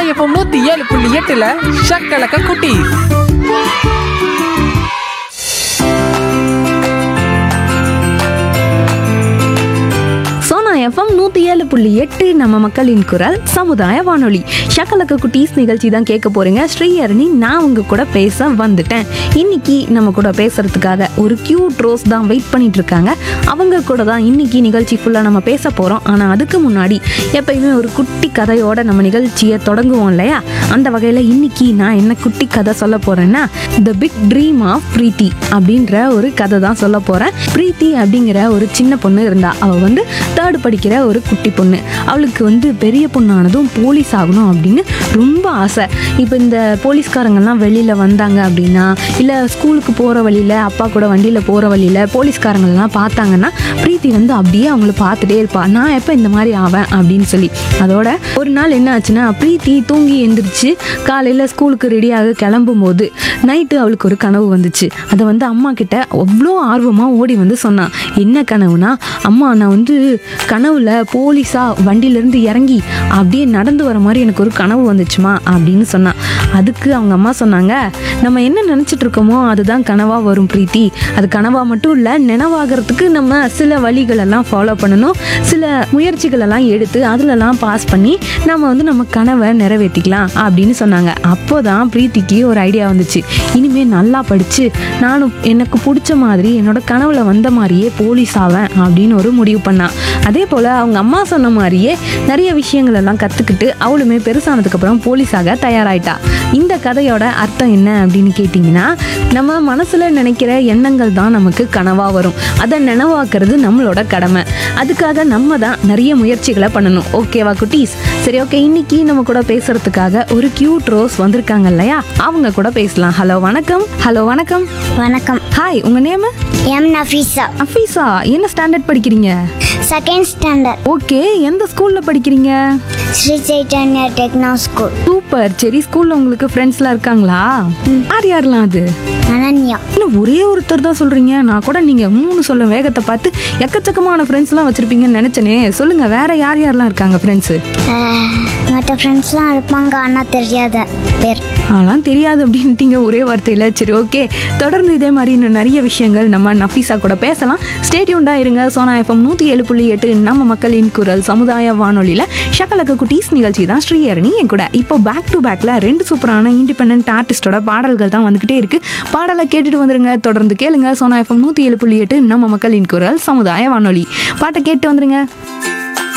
இப்போ 107.8 ஷக்கலக்க குட்டி. எஃப்எம் 107.8 நம்ம மக்களின் குரல் சமுதாய வானொலி. ஷக்கலக்க குட்டீஸ் நிகழ்ச்சி தான் கேட்க போறீங்க. ஸ்ரீஹரணி நான் உங்க கூட பேச வந்துட்டேன். இன்னைக்கு நம்ம கூட பேசுறதுக்காக ஒரு கியூட் ரோஸ் தான் வெயிட் பண்ணிட்டு இருக்காங்க. அவங்க கூட தான் இன்னைக்கு நிகழ்ச்சி ஃபுல்லா நம்ம பேச போறோம். ஆனா அதுக்கு முன்னாடி எப்பயுமே ஒரு குட்டி கதையோட நம்ம நிகழ்ச்சியை தொடங்குவோம் இல்லையா? அந்த வகையில இன்னைக்கு நான் என்ன குட்டி கதை சொல்ல போறேன்னா, த பிக் ட்ரீம் ஆஃப் பிரீத்தி அப்படின்ற ஒரு கதை தான் சொல்ல போறேன். பிரீத்தி அப்படிங்கிற ஒரு சின்ன பொண்ணு இருந்தா. அவ வந்து தேர்ட் படிக்கிற ஒரு குட்டி பொண்ணு. அவளுக்கு வந்து பெரிய பொண்ணானதும் போலீஸ் ஆகணும் அப்படின்னு ரொம்ப ஆசை. இப்போ இந்த போலீஸ்காரங்கெல்லாம் வெளியில வந்தாங்க அப்படின்னா, இல்லை ஸ்கூலுக்கு போகிற வழியில் அப்பா கூட வண்டியில் போகிற வழியில் போலீஸ்காரங்கள்லாம் பார்த்தாங்கன்னா பிரீத்தி வந்து அப்படியே அவங்கள பார்த்துட்டே இருப்பா. நான் எப்போ இந்த மாதிரி ஆவேன் அப்படின்னு சொல்லி. அதோட ஒரு நாள் என்ன ஆச்சுன்னா, பிரீத்தி தூங்கி எந்திரிச்சு காலையில் ஸ்கூலுக்கு ரெடியாக கிளம்பும் போது நைட்டு அவளுக்கு ஒரு கனவு வந்துச்சு. அதை வந்து அம்மா கிட்ட அவ்வளோ ஆர்வமாக ஓடி வந்து சொன்னான். என்ன கனவுனா, அம்மா நான் வந்து கனவுல போலீஸா வண்டியிலேருந்து இறங்கி அப்படியே நடந்து வர மாதிரி எனக்கு ஒரு கனவு வந்துச்சுமா அப்படின்னு சொன்னான். அதுக்கு அவங்க அம்மா சொன்னாங்க, நம்ம என்ன நினச்சிட்டு இருக்கோமோ அதுதான் கனவா வரும் பிரீத்தி. அது கனவா மட்டும் இல்லை, நினைவாகிறதுக்கு நம்ம சில வழிகளெல்லாம் ஃபாலோ பண்ணணும். சில முயற்சிகளெல்லாம் எடுத்து அதிலெல்லாம் பாஸ் பண்ணி நம்ம வந்து நம்ம கனவை நிறைவேற்றிக்கலாம் அப்படின்னு சொன்னாங்க. அப்போதான் பிரீத்திக்கு ஒரு ஐடியா வந்துச்சு. இனிமேல் நல்லா படித்து நானும் எனக்கு பிடிச்ச மாதிரி என்னோட கனவுல வந்த மாதிரியே போலீஸ் ஆவேன் அப்படின்னு ஒரு முடிவு பண்ணான். அதே போல் அவங்க அம்மா சொன்ன மாதிரியே நிறைய விஷயங்கள் எல்லாம் கற்றுக்கிட்டு அவளுமே பெருசானதுக்கப்புறம் போலீஸாக தயாராயிட்டா. இந்த கதையோட அர்த்தம் என்ன அப்படின்னு கேட்டிங்கன்னா, நம்ம மனசில் நினைக்கிற எண்ணங்கள் தான் நமக்கு கனவாக வரும். அதை நினைவாக்குறது நம்மளோட கடமை. அதுக்காக நம்ம தான் நிறைய முயற்சிகளை பண்ணணும். ஓகேவா குட்டீஸ்? சரி, ஓகே. இன்னைக்கு நம்ம கூட பேசுறதுக்காக ஒரு கியூட் ரோஸ் வந்திருக்காங்க இல்லையா? அவங்க கூட பேசலாம். ஹலோ வணக்கம். ஹலோ வணக்கம். வணக்கம். ஹாய், உங்க நேம்? எம் நஃபீஸா. அஃபீஸா, என்ன ஸ்டாண்டர்ட் படிக்கிறீங்க? Second standard. ஓகே, எந்த ஸ்கூல்ல படிக்கிறீங்க? Sri Chaitanya techno school. Super. சரி, ஸ்கூல்ல உங்களுக்கு ஃப்ரெண்ட்ஸ்லாம் இருக்காங்களா? யார் யாரெல்லாம் அது? அனன்யா. இன்னும் ஒரே ஒருத்தர் தான் சொல்றீங்க. நான் கூட நீங்க 3 சொல்ல வேகத்தை பார்த்து எக்கச்சக்கமான ஃப்ரெண்ட்ஸ்லாம் வச்சிருப்பீங்கன்னு நினைச்சனே. சொல்லுங்க, வேற யார் யாரெல்லாம் இருக்காங்க ஃப்ரெண்ட்ஸ்? மற்ற ஃப்ரெண்ட்ஸ்லாம் இருப்பாங்க, ஆனால் தெரியாத பேர். அதெல்லாம் தெரியாது அப்படின்ட்டீங்க ஒரே வார்த்தையில். சரி, ஓகே. தொடர்ந்து இதே மாதிரி இன்னும் நிறைய விஷயங்கள் நம்ம நஃபீஸா கூட பேசலாம். ஸ்டே டியூன்டா இருங்க. சோனா எஃப்எம் 107.8 நம்ம மக்களின் குரல் சமுதாய வானொலியில் ஷக்கலக்க குட்டீஸ் நிகழ்ச்சி தான் ஸ்ரீஹரணி என் கூட. இப்போ பேக் டு பேக்கில் 2 சூப்பரான இண்டிபெண்டன்ட் ஆர்டிஸ்டோட பாடல்கள் தான் வந்துகிட்டே இருக்கு. பாடலை கேட்டுட்டு வந்துருங்க. தொடர்ந்து கேளுங்க. சோனா எஃப்எம் 107.8 நம்ம மக்களின் குரல் சமுதாய வானொலி. பாட்டை கேட்டு வந்துருங்க.